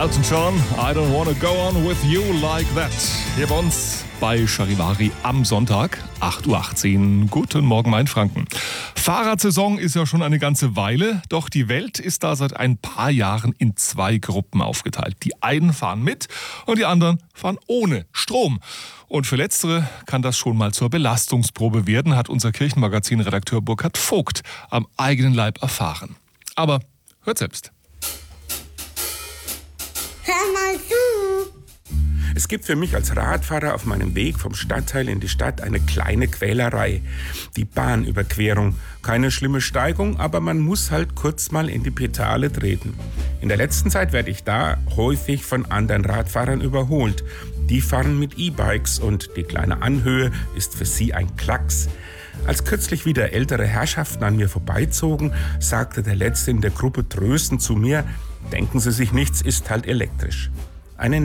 Elton John, I don't wanna go on with you like that. Hier bei uns bei Charivari am Sonntag, 8.18 Uhr. Guten Morgen, Mainfranken. Fahrradsaison ist ja schon eine ganze Weile, doch die Welt ist da seit ein paar Jahren in zwei Gruppen aufgeteilt. Die einen fahren mit und die anderen fahren ohne Strom. Und für Letztere kann das schon mal zur Belastungsprobe werden, hat unser Kirchenmagazin-Redakteur Burkhard Vogt am eigenen Leib erfahren. Aber hört selbst. Hör mal zu! Es gibt für mich als Radfahrer auf meinem Weg vom Stadtteil in die Stadt eine kleine Quälerei. Die Bahnüberquerung. Keine schlimme Steigung, aber man muss halt kurz mal in die Pedale treten. In der letzten Zeit werde ich da häufig von anderen Radfahrern überholt. Die fahren mit E-Bikes und die kleine Anhöhe ist für sie ein Klacks. Als kürzlich wieder ältere Herrschaften an mir vorbeizogen, sagte der Letzte in der Gruppe tröstend zu mir: Denken Sie sich nichts, ist halt elektrisch. Eine